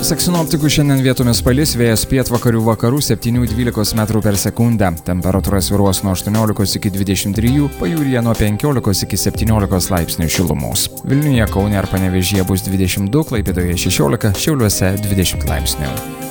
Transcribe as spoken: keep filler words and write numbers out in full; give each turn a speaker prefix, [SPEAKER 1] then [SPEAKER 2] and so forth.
[SPEAKER 1] Pasak sinoptikų šiandien vietomis palis, vėjas pietvakarių vakarų septynių dvylikos metrų per sekundę. Temperatūra svyruos nuo aštuoniolikos iki dvidešimt trijų, pajūryje nuo penkiolikos iki septyniolikos laipsnių šilumos. Vilniuje, Kaune ir Panevėžyje bus dvidešimt du, Klaipėdoje šešiolika, Šiauliuose dvidešimt laipsnių.